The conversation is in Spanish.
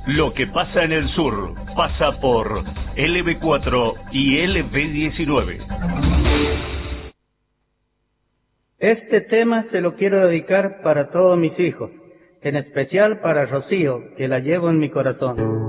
Lo que pasa en el sur pasa por LB4 y LB19. Este tema se lo quiero dedicar para todos mis hijos, en especial para Rocío, que la llevo en mi corazón.